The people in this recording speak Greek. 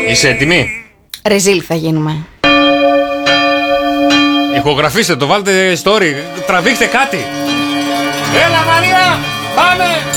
Είσαι έτοιμη? Ρεζίλ θα γίνουμε. Ηχογραφήστε το, βάλτε story, τραβήχτε κάτι. Έλα Μαρία, πάμε!